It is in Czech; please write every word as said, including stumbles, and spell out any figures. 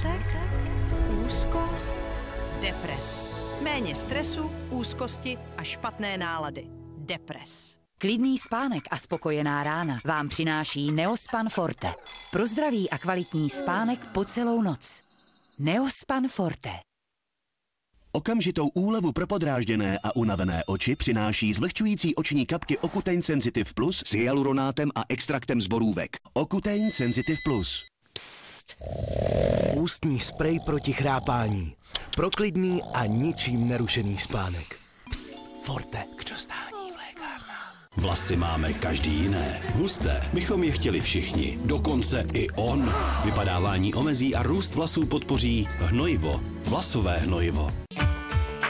Smutek, úzkost, depres. Méně stresu, úzkosti a špatné nálady. Depres. Klidný spánek a spokojená rána vám přináší Neospan Forte. Pro zdravý a kvalitní spánek po celou noc. Neospan Forte. Okamžitou úlevu pro podrážděné a unavené oči přináší zvlhčující oční kapky Ocutein Sensitive Plus s hyaluronátem a extraktem z borůvek. Ocutein Sensitive Plus. Psst. Ústní sprej proti chrápání. Pro klidný a ničím nerušený spánek. Psst. Forte. K dostání v lékárnách. Vlasy máme každý jiné. Husté bychom je chtěli všichni. Dokonce i on. Vypadávání omezí a růst vlasů podpoří hnojivo. Vlasové hnojivo.